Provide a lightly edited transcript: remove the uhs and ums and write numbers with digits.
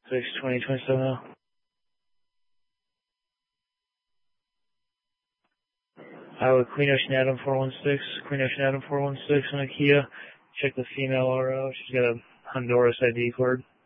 2027. Iowa Queen Ocean Adam 416, Queen Ocean Adam 416 on a Kia. Check the female RO. She's got a Honduras ID card.